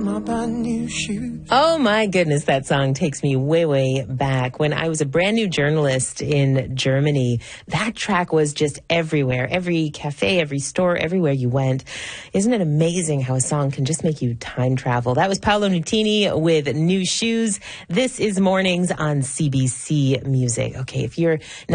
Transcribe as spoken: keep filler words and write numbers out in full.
my brand new shoes. Oh my goodness, that song takes me way, way back. When I was a brand new journalist in Germany, that track was just everywhere. Every cafe, every store, everywhere you went. Isn't it amazing how a song can just make you time travel? That was Paolo Nutini with New Shoes. This is Mornings on C B C Music. Okay, if you're